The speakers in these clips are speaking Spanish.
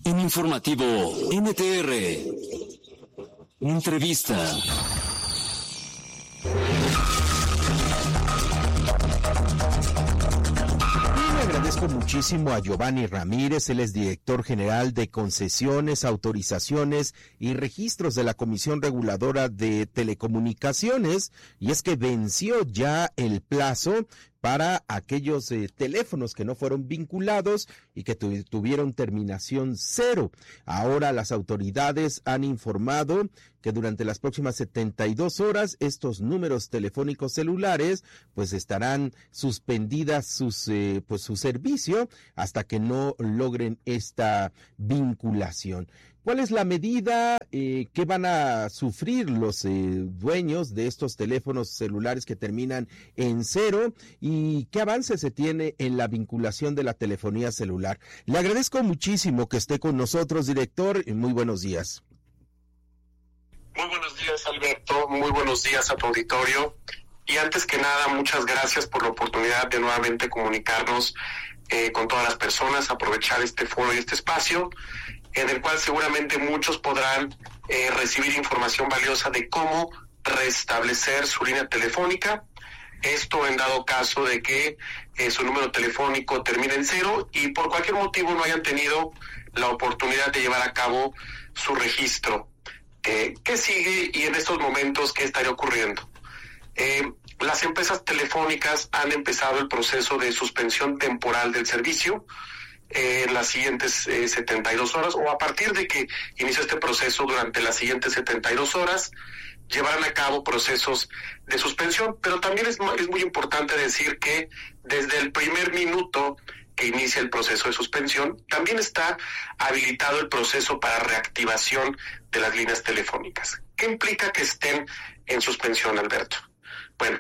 En Informativo NTR. Entrevista. Le agradezco muchísimo a Giovanni Ramírez, él es director general de concesiones, autorizaciones y registros de la Comisión Reguladora de Telecomunicaciones, y es que venció ya el plazo para aquellos teléfonos que no fueron vinculados y que tuvieron terminación 0. Ahora las autoridades han informado que durante las próximas 72 horas estos números telefónicos celulares pues estarán suspendidas su servicio hasta que no logren esta vinculación. ¿Cuál es la medida que van a sufrir los dueños de estos teléfonos celulares que terminan en 0 y qué avance se tiene en la vinculación de la telefonía celular? Le agradezco muchísimo que esté con nosotros, director, y muy buenos días. Muy buenos días, Alberto, muy buenos días a tu auditorio. Y antes que nada, muchas gracias por la oportunidad de nuevamente comunicarnos con todas las personas, aprovechar este foro y este espacio, en el cual seguramente muchos podrán recibir información valiosa de cómo restablecer su línea telefónica. Esto en dado caso de que su número telefónico termine en 0 y por cualquier motivo no hayan tenido la oportunidad de llevar a cabo su registro. ¿Qué sigue y en estos momentos qué estaría ocurriendo? Las empresas telefónicas han empezado el proceso de suspensión temporal del servicio en las siguientes 72 horas, o a partir de que inició este proceso durante las siguientes 72 horas, llevarán a cabo procesos de suspensión, pero también es muy importante decir que desde el primer minuto que inicia el proceso de suspensión, también está habilitado el proceso para reactivación de las líneas telefónicas. ¿Qué implica que estén en suspensión, Alberto? Bueno,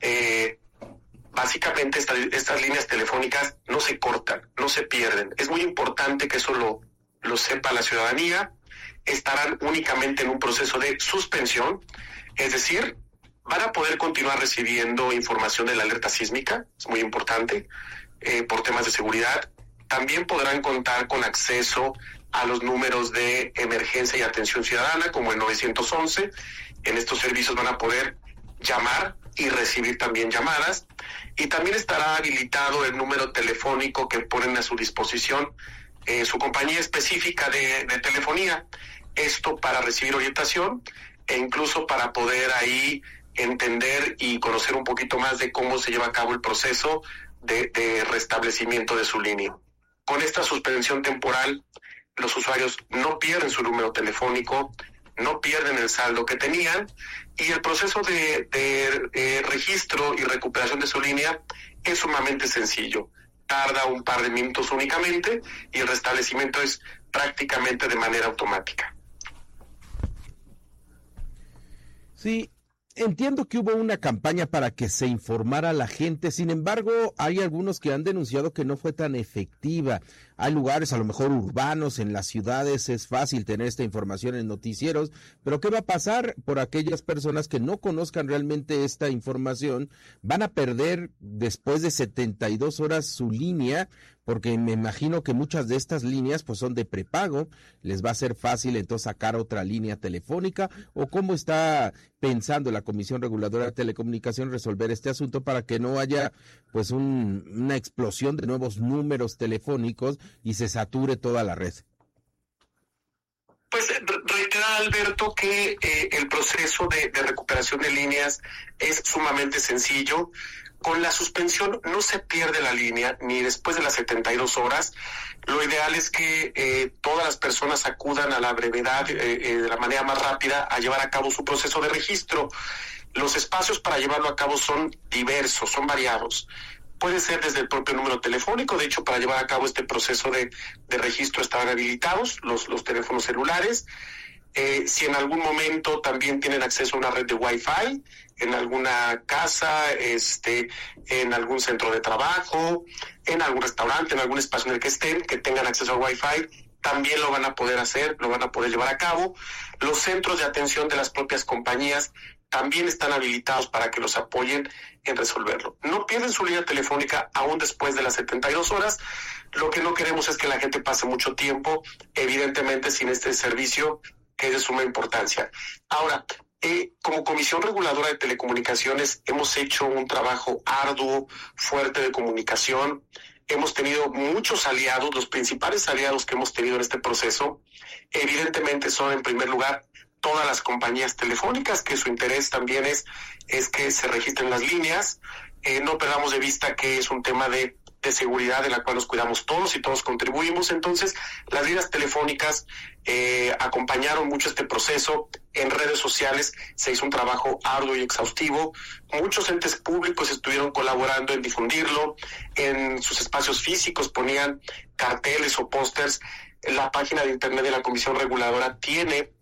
básicamente estas líneas telefónicas no se cortan, no se pierden. Es muy importante que eso lo sepa la ciudadanía. Estarán únicamente en un proceso de suspensión, es decir, van a poder continuar recibiendo información de la alerta sísmica, es muy importante, por temas de seguridad. También podrán contar con acceso a los números de emergencia y atención ciudadana, como el 911. En estos servicios van a poder llamar y recibir también llamadas, y también estará habilitado el número telefónico que ponen a su disposición su compañía específica de telefonía, esto para recibir orientación e incluso para poder ahí entender y conocer un poquito más de cómo se lleva a cabo el proceso de restablecimiento de su línea. Con esta suspensión temporal, los usuarios no pierden su número telefónico, no pierden el saldo que tenían, y el proceso de registro y recuperación de su línea es sumamente sencillo. Tarda un par de minutos únicamente y el restablecimiento es prácticamente de manera automática. Sí, entiendo que hubo una campaña para que se informara a la gente, sin embargo, hay algunos que han denunciado que no fue tan efectiva. Hay lugares, a lo mejor urbanos, en las ciudades es fácil tener esta información en noticieros, pero ¿qué va a pasar por aquellas personas que no conozcan realmente esta información? Van a perder después de 72 horas su línea, porque me imagino que muchas de estas líneas pues son de prepago. ¿Les va a ser fácil entonces sacar otra línea telefónica? ¿O cómo está pensando la Comisión Reguladora de Telecomunicaciones resolver este asunto para que no haya pues una explosión de nuevos números telefónicos y se sature toda la red? Pues reiterar, Alberto, que el proceso de recuperación de líneas es sumamente sencillo. Con la suspensión no se pierde la línea ni después de las 72 horas. Lo ideal es que todas las personas acudan a la brevedad, de la manera más rápida, a llevar a cabo su proceso de registro. Los espacios para llevarlo a cabo son diversos, son variados. Puede ser desde el propio número telefónico. De hecho, para llevar a cabo este proceso de registro están habilitados los teléfonos celulares. Si en algún momento también tienen acceso a una red de Wi-Fi, en alguna casa, en algún centro de trabajo, en algún restaurante, en algún espacio en el que estén, que tengan acceso a Wi-Fi, también lo van a poder hacer, lo van a poder llevar a cabo. Los centros de atención de las propias compañías también están habilitados para que los apoyen en resolverlo. No pierden su línea telefónica aún después de las 72 horas. Lo que no queremos es que la gente pase mucho tiempo, evidentemente, sin este servicio, que es de suma importancia. Ahora, como Comisión Reguladora de Telecomunicaciones hemos hecho un trabajo arduo, fuerte de comunicación. Hemos tenido muchos aliados. Los principales aliados que hemos tenido en este proceso, evidentemente, son en primer lugar todas las compañías telefónicas, que su interés también es que se registren las líneas. No perdamos de vista que es un tema de seguridad en la cual nos cuidamos todos y todos contribuimos. Entonces, las líneas telefónicas acompañaron mucho este proceso. En redes sociales se hizo un trabajo arduo y exhaustivo. Muchos entes públicos estuvieron colaborando en difundirlo. En sus espacios físicos ponían carteles o pósters. La página de internet de la Comisión Reguladora tiene